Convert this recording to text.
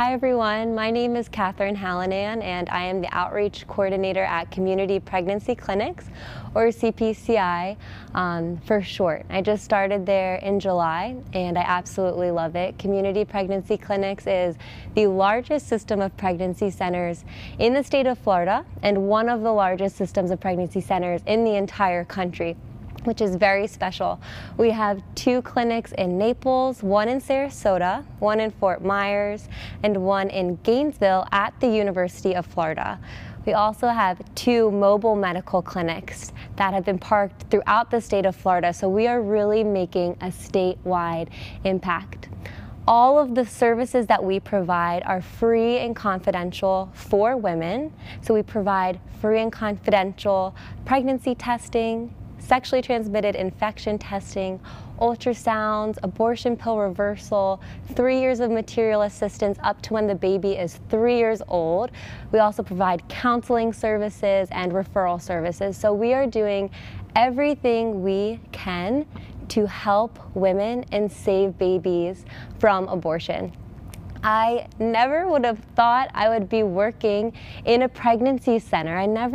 Hi everyone, my name is Catherine Hallinan and I am the Outreach Coordinator at Community Pregnancy Clinics, or CPCI for short. I just started there in July and I absolutely love it. Community Pregnancy Clinics is the largest system of pregnancy centers in the state of Florida and one of the largest systems of pregnancy centers in the entire country, which is very special. We have 2 clinics in Naples, 1 in Sarasota, 1 in Fort Myers, and 1 in Gainesville at the University of Florida. We also have 2 mobile medical clinics that have been parked throughout the state of Florida, so we are really making a statewide impact. All of the services that we provide are free and confidential for women. So we provide free and confidential pregnancy testing, sexually transmitted infection testing, ultrasounds, abortion pill reversal, 3 years of material assistance up to when the baby is 3 years old. We also provide counseling services and referral services. So we are doing everything we can to help women and save babies from abortion. I never would have thought I would be working in a pregnancy center. I never